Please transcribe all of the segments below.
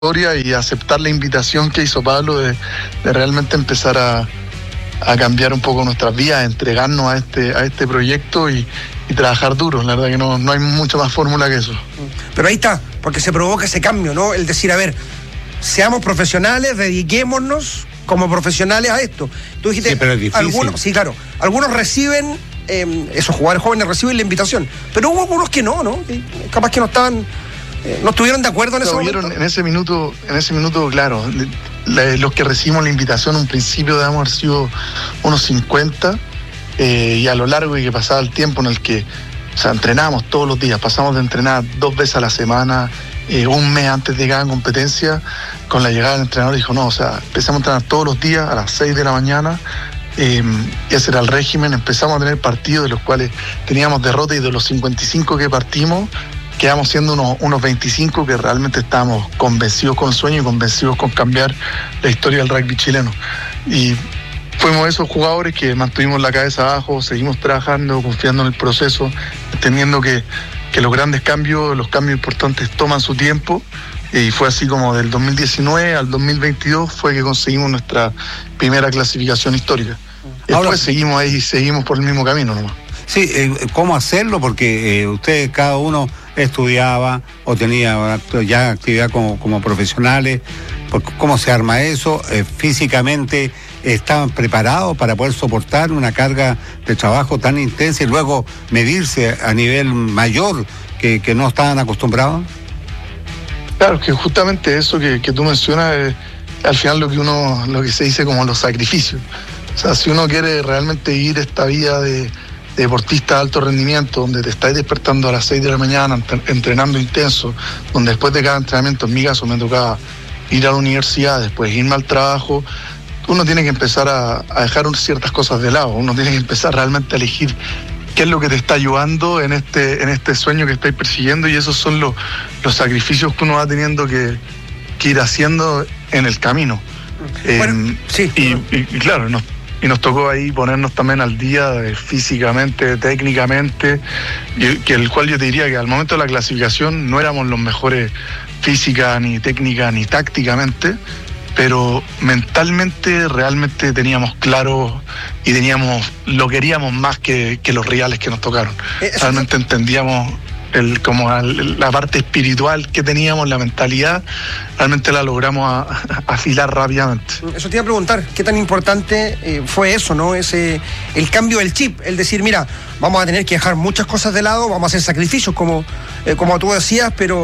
y aceptar la invitación que hizo Pablo de realmente empezar a cambiar un poco nuestras vidas, entregarnos a este proyecto y trabajar duro. La verdad que no hay mucha más fórmula que eso. Pero ahí está, porque se provoca ese cambio, ¿no? El decir, a ver, seamos profesionales, dediquémonos como profesionales a esto. Tú dijiste, sí, pero es difícil. Algunos reciben, esos jugadores jóvenes reciben la invitación, pero hubo algunos que no, capaz que no estaban, no estuvieron de acuerdo en ese momento. En ese minuto, claro, los que recibimos la invitación, en un principio debemos haber sido unos 50, y a lo largo y que pasaba el tiempo en el que, entrenábamos todos los días, pasamos de entrenar 2 veces a la semana, un mes antes de cada competencia. Con la llegada del entrenador dijo, empezamos a entrenar todos los días a las 6 de la mañana, y ese era el régimen. Empezamos a tener partidos de los cuales teníamos derrota, y de los 55 que partimos, quedamos siendo unos 25 que realmente estábamos convencidos con sueño y convencidos con cambiar la historia del rugby chileno. Y fuimos esos jugadores que mantuvimos la cabeza abajo, seguimos trabajando, confiando en el proceso, entendiendo que los grandes cambios, los cambios importantes toman su tiempo. Y fue así como del 2019 al 2022 fue que conseguimos nuestra primera clasificación histórica. Después seguimos por el mismo camino nomás. Sí, ¿cómo hacerlo? Porque ustedes, cada uno estudiaba o tenía ya actividad como profesionales. ¿Cómo se arma eso? ¿Físicamente estaban preparados para poder soportar una carga de trabajo tan intensa y luego medirse a nivel mayor que no estaban acostumbrados? Claro, que justamente eso que tú mencionas es al final lo que se dice como los sacrificios. Si uno quiere realmente vivir esta vida de deportista de alto rendimiento, donde te estás despertando a las 6 de la mañana, entrenando intenso, donde después de cada entrenamiento, en mi caso me tocaba ir a la universidad, después irme al trabajo, uno tiene que empezar a dejar ciertas cosas de lado. Uno tiene que empezar realmente a elegir qué es lo que te está ayudando en este sueño que estáis persiguiendo, y esos son los sacrificios que uno va teniendo que ir haciendo en el camino. Bueno, sí. Y claro, nos tocó ahí ponernos también al día físicamente, técnicamente, el cual yo te diría que al momento de la clasificación no éramos los mejores física, ni técnica, ni tácticamente, pero mentalmente realmente teníamos claro y lo queríamos más que los rivales que nos tocaron. Realmente entendíamos la parte espiritual que teníamos, la mentalidad, realmente la logramos afilar rápidamente. Eso te iba a preguntar, ¿qué tan importante fue eso, ¿no? El cambio del chip, el decir, mira, vamos a tener que dejar muchas cosas de lado, vamos a hacer sacrificios, como tú decías, pero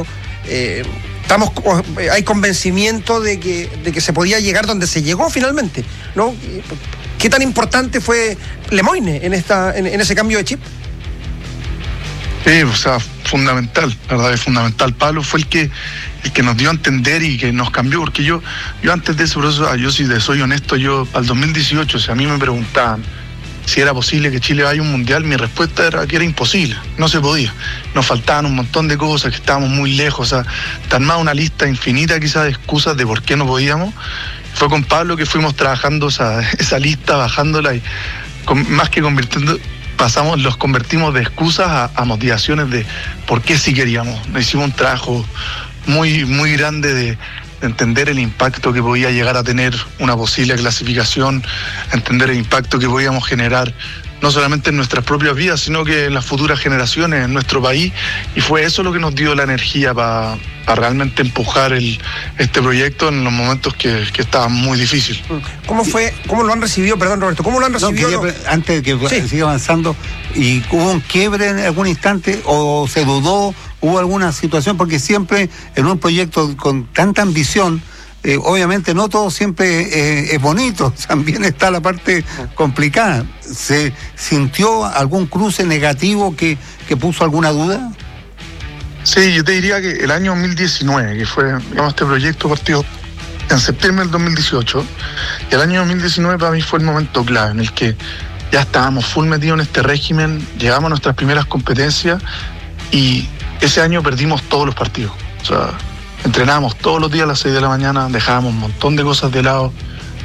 hay convencimiento de que se podía llegar donde se llegó finalmente, ¿no? ¿Qué tan importante fue Lemoine en ese cambio de chip? Sí, fundamental, la verdad es fundamental. Pablo fue el que nos dio a entender y que nos cambió, porque yo antes de ese proceso, yo si te soy honesto, yo al 2018, si a mí me preguntaban si era posible que Chile vaya a un mundial, mi respuesta era que era imposible, no se podía. Nos faltaban un montón de cosas, que estábamos muy lejos, te armaba una lista infinita quizás de excusas de por qué no podíamos. Fue con Pablo que fuimos trabajando esa lista, bajándola, y más que los convertimos de excusas a motivaciones de por qué sí queríamos. Hicimos un trabajo muy, muy grande de entender el impacto que podía llegar a tener una posible clasificación, entender el impacto que podíamos generar no solamente en nuestras propias vidas, sino que en las futuras generaciones, en nuestro país, y fue eso lo que nos dio la energía para realmente empujar este proyecto en los momentos que estaban muy difíciles. ¿Cómo lo han recibido, perdón Roberto, cómo lo han recibido? Antes de que siga avanzando, ¿y hubo un quiebre en algún instante o se dudó? ¿Hubo alguna situación? Porque siempre en un proyecto con tanta ambición, obviamente no todo siempre es bonito, también está la parte complicada. ¿Se sintió algún cruce negativo que puso alguna duda? Sí, yo te diría que el año 2019, que fue, este proyecto partió en septiembre del 2018, y el año 2019 para mí fue el momento clave en el que ya estábamos full metidos en este régimen, llegamos a nuestras primeras competencias, y ese año perdimos todos los partidos. Entrenábamos todos los días a las 6 de la mañana, dejábamos un montón de cosas de lado,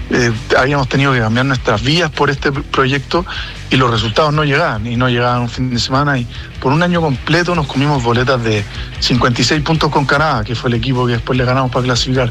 habíamos tenido que cambiar nuestras vías por este proyecto y los resultados no llegaban un fin de semana, y por un año completo nos comimos boletas de 56 puntos con Canadá, que fue el equipo que después le ganamos para clasificar.